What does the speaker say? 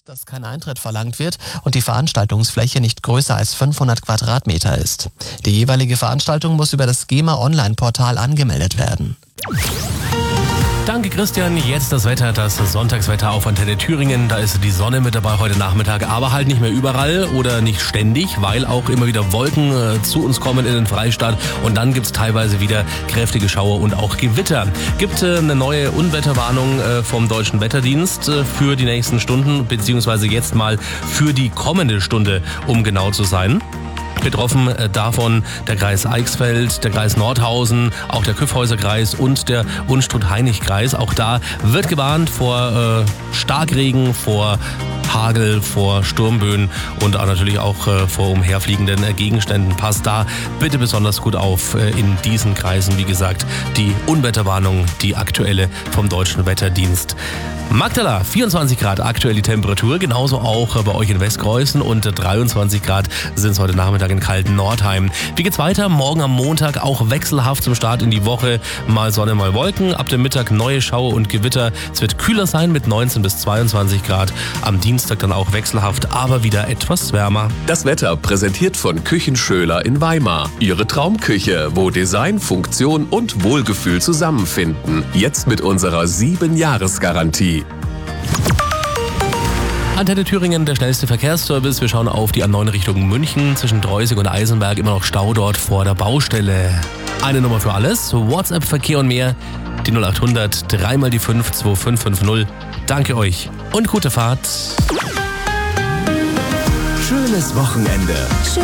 dass kein Eintritt verlangt wird und die Veranstaltungsfläche nicht größer als 500 Quadratmeter ist. Die jeweilige Veranstaltung muss über das GEMA-Online-Portal angemeldet werden. Danke Christian, jetzt das Wetter, das Sonntagswetter auf Antenne Thüringen. Da ist die Sonne mit dabei heute Nachmittag, aber halt nicht mehr überall oder nicht ständig, weil auch immer wieder Wolken zu uns kommen in den Freistaat und dann gibt's teilweise wieder kräftige Schauer und auch Gewitter. Gibt eine neue Unwetterwarnung vom Deutschen Wetterdienst für die nächsten Stunden, beziehungsweise jetzt mal für die kommende Stunde, um genau zu sein. Betroffen davon der Kreis Eichsfeld, der Kreis Nordhausen, auch der Kyffhäuser-Kreis und der Unstrut-Hainich-Kreis. Auch da wird gewarnt vor Starkregen, vor Hagel, vor Sturmböen und auch natürlich auch vor umherfliegenden Gegenständen. Passt da bitte besonders gut auf in diesen Kreisen. Wie gesagt, die Unwetterwarnung, die aktuelle vom Deutschen Wetterdienst. Magdala, 24 Grad aktuell die Temperatur, genauso auch bei euch in Westkreuzen und 23 Grad sind es heute Nachmittag in Kalten-Nordheim. Wie geht's weiter? Morgen am Montag auch wechselhaft zum Start in die Woche. Mal Sonne, mal Wolken. Ab dem Mittag neue Schauer und Gewitter. Es wird kühler sein mit 19 bis 22 Grad. Am Dienstag dann auch wechselhaft, aber wieder etwas wärmer. Das Wetter präsentiert von Küchen Schöler in Weimar. Ihre Traumküche, wo Design, Funktion und Wohlgefühl zusammenfinden. Jetzt mit unserer 7-Jahres-Garantie. Antenne Thüringen, der schnellste Verkehrsservice. Wir schauen auf die A9 Richtung München. Zwischen Dreusig und Eisenberg immer noch Stau dort vor der Baustelle. Eine Nummer für alles. WhatsApp, Verkehr und mehr. Die 0800 3 mal die 5 2550. Danke euch und gute Fahrt. Schönes Wochenende.